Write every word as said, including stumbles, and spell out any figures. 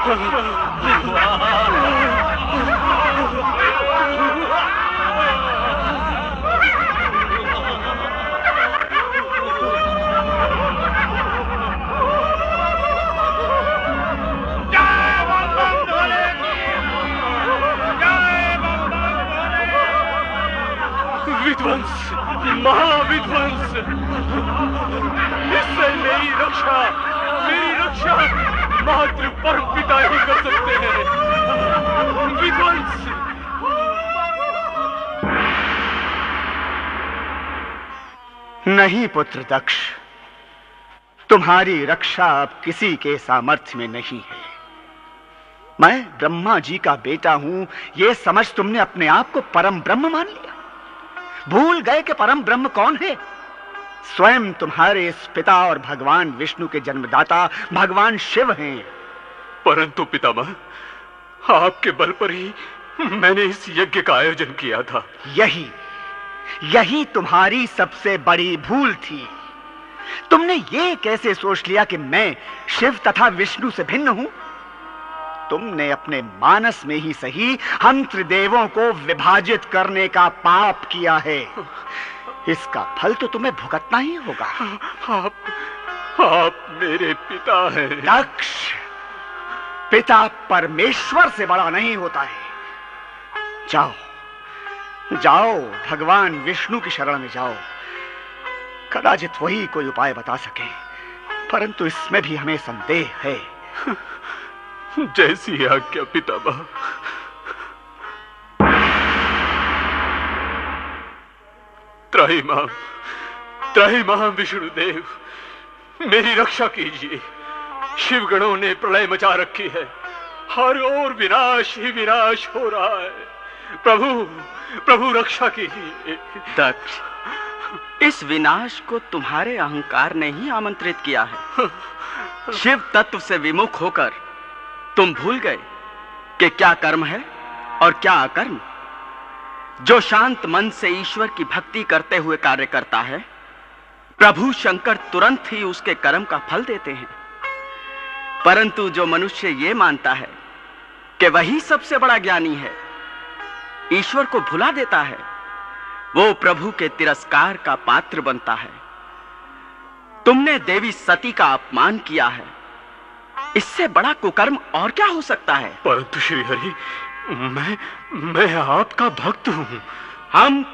विध्वंस, महाविध्वंस, इससे मेरी रक्षा, मेरी रक्षा मात्र परम पिता ही कर सकते हैं। विध्वंस। नहीं पुत्र दक्ष, तुम्हारी रक्षा अब किसी के सामर्थ्य में नहीं है। मैं ब्रह्मा जी का बेटा हूं, यह समझ तुमने अपने आप को परम ब्रह्म मान लिया। भूल गए कि परम ब्रह्म कौन है? स्वयं तुम्हारे इस पिता और भगवान विष्णु के जन्मदाता भगवान शिव हैं। परंतु पितामह, आपके बल पर ही मैंने इस यज्ञ का आयोजन किया था। यही यही तुम्हारी सबसे बड़ी भूल थी। तुमने ये कैसे सोच लिया कि मैं शिव तथा विष्णु से भिन्न हूं? तुमने अपने मानस में ही सही हम त्रिदेवों को विभाजित करने का पाप किया है। इसका फल तो तुम्हें भुगतना ही होगा। आप आप मेरे पिता हैं। दक्ष, पिता परमेश्वर से बड़ा नहीं होता है। जाओ जाओ, भगवान विष्णु की शरण में जाओ। कदाचित वही कोई उपाय बता सके, परंतु इसमें भी हमें संदेह है। जैसी आज्ञा पितामह। त्राहिमाम, त्राहिमाम विष्णुदेव, मेरी रक्षा कीजिए। शिवगणों ने प्रलय मचा रखी है, हर ओर विनाश ही विनाश हो रहा है। प्रभु, प्रभु रक्षा कीजिए। दक्ष, इस विनाश को तुम्हारे अहंकार ने ही आमंत्रित किया है। शिव तत्व से विमुख होकर तुम भूल गए कि क्या कर्म है और क्या अकर्म। जो शांत मन से ईश्वर की भक्ति करते हुए कार्य करता है, प्रभु शंकर तुरंत ही उसके कर्म का फल देते हैं। परंतु जो मनुष्य ये मानता है कि वही सबसे बड़ा ज्ञानी है, ईश्वर को भुला देता है, वो प्रभु के तिरस्कार का पात्र बनता है। तुमने देवी सती का अपमान किया है, इससे बड़ा कुकर्म और क्या हो सकता है? परंतु श्री हरि, मैं मैं आपका भक्त हूं। हम